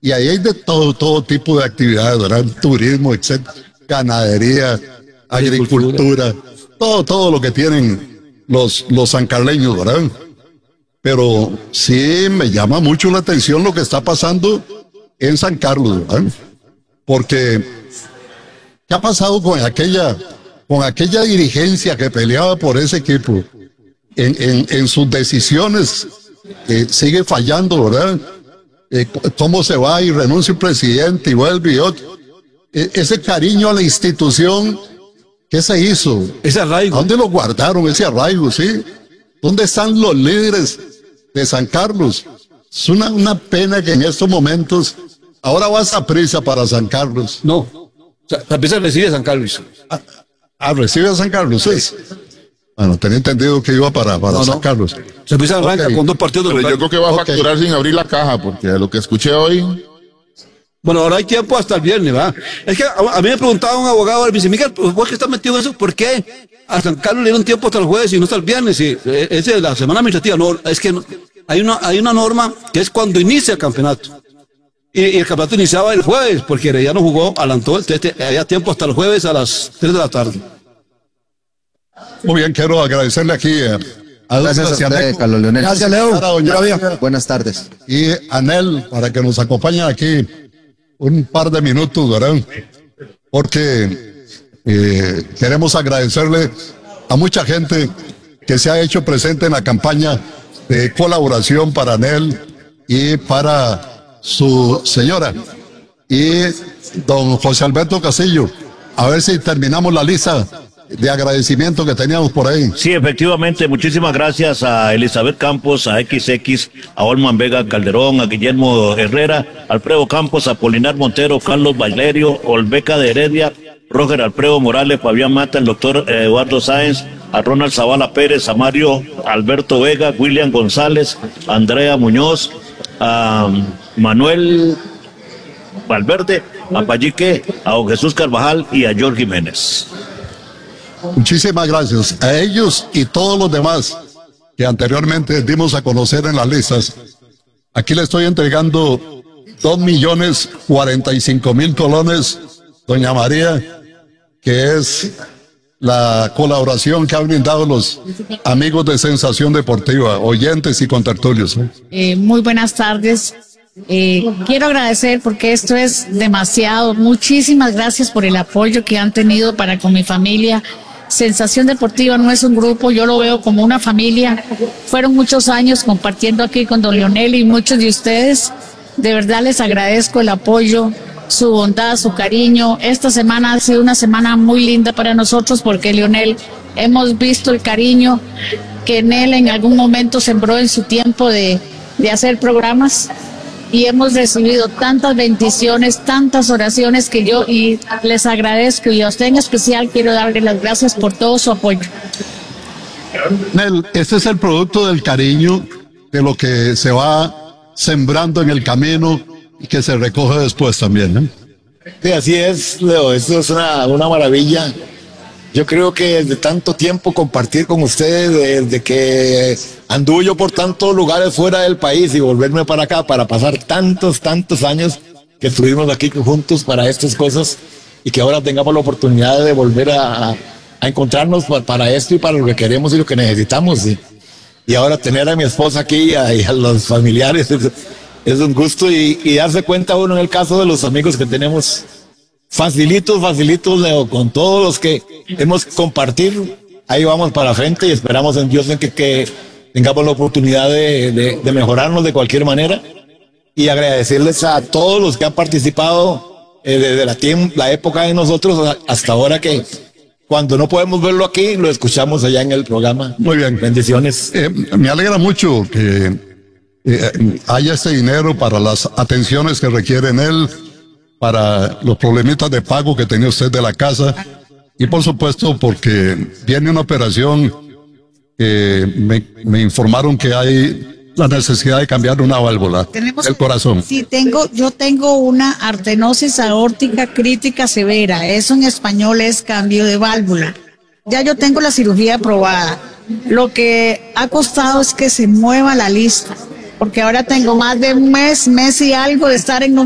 Y ahí hay de todo tipo de actividades, ¿verdad? Turismo, etcétera, ganadería, agricultura, todo lo que tienen los sancarleños, ¿verdad? Pero sí me llama mucho la atención lo que está pasando en San Carlos, ¿verdad? Porque ¿qué ha pasado con aquella dirigencia que peleaba por ese equipo? En sus decisiones sigue fallando, ¿verdad? Cómo se va y renuncia el presidente y vuelve y otro. Ese cariño a la institución, ¿qué se hizo? Ese arraigo. ¿A dónde lo guardaron, ese arraigo, sí? ¿Dónde están los líderes de San Carlos? Es una pena que en estos momentos, ahora va Saprissa para San Carlos. No, Saprissa recibe a San Carlos. Recibe a San Carlos, sí. Bueno, tenía entendido que iba para San Carlos. Saprissa arranca con 2 partidos. Pero yo creo que va a facturar sin abrir la caja, porque de lo que escuché hoy... Bueno, ahora hay tiempo hasta el viernes, ¿va? Es que a mí me preguntaba un abogado, me dice, Miguel, vos que estás metido en eso, ¿por qué a San Carlos le dieron tiempo hasta el jueves y no hasta el viernes? Y ese de la semana administrativa. No, es que no, hay una norma que es cuando inicia el campeonato. Y el campeonato iniciaba el jueves, porque Herediano jugó adelantó, entonces había tiempo hasta el jueves a las 3 de la tarde. Muy bien, quiero agradecerle aquí a gracias a usted, Carlos Leonel. Gracias, Leo. Buenas tardes. Y a Nel, para que nos acompañe aquí un par de minutos, ¿verdad? Porque queremos agradecerle a mucha gente que se ha hecho presente en la campaña de colaboración para Nel y para su señora. Y don José Alberto Castillo, a ver si terminamos la lista de agradecimiento que teníamos por ahí. Sí, efectivamente, muchísimas gracias a Elizabeth Campos, a XX, a Olman Vega Calderón, a Guillermo Herrera, Alfredo Campos, a Polinar Montero, Carlos Bailerio, Olbeca de Heredia, Roger Alfredo Morales, Fabián Mata, el doctor Eduardo Sáenz, a Ronald Zavala Pérez, a Mario Alberto Vega, William González, a Andrea Muñoz, a Manuel Valverde, a Payique, a don Jesús Carvajal y a George Jiménez. Muchísimas gracias a ellos y todos los demás que anteriormente dimos a conocer en las listas. Aquí le estoy entregando 2.045.000 colones, doña María, que es la colaboración que han brindado los amigos de Sensación Deportiva, oyentes y contertulios. Muy buenas tardes. Quiero agradecer porque esto es demasiado. Muchísimas gracias por el apoyo que han tenido para con mi familia. Sensación Deportiva no es un grupo, yo lo veo como una familia. Fueron muchos años compartiendo aquí con don Leonel y muchos de ustedes. De verdad les agradezco el apoyo, su bondad, su cariño. Esta semana ha sido una semana muy linda para nosotros porque Leonel, hemos visto el cariño que en él en algún momento sembró en su tiempo de hacer programas. Y hemos recibido tantas bendiciones, tantas oraciones que yo y les agradezco, y a usted en especial quiero darle las gracias por todo su apoyo. Nel, este es el producto del cariño, de lo que se va sembrando en el camino y que se recoge después también, ¿eh? Sí, así es, Leo, esto es una maravilla. Yo creo que desde tanto tiempo compartir con ustedes, desde que anduve yo por tantos lugares fuera del país y volverme para acá para pasar tantos años que estuvimos aquí juntos para estas cosas, y que ahora tengamos la oportunidad de volver a encontrarnos para esto y para lo que queremos y lo que necesitamos. Y ahora tener a mi esposa aquí y a los familiares es un gusto, y darse cuenta uno en el caso de los amigos que tenemos. Facilitos, Leo, con todos los que hemos compartido, ahí vamos para frente y esperamos en Dios en que tengamos la oportunidad de mejorarnos de cualquier manera, y agradecerles a todos los que han participado desde la época de nosotros hasta ahora, que cuando no podemos verlo aquí, lo escuchamos allá en el programa. Muy bien. Bendiciones. Me alegra mucho que haya este dinero para las atenciones que requieren él, para los problemitas de pago que tenía usted de la casa, y por supuesto porque viene una operación que me informaron que hay la necesidad de cambiar una válvula del corazón. Sí, yo tengo una artenosis aórtica crítica severa, eso en español es cambio de válvula. Ya yo tengo la cirugía aprobada. Lo que ha costado es que se mueva la lista, porque ahora tengo más de un mes y algo de estar en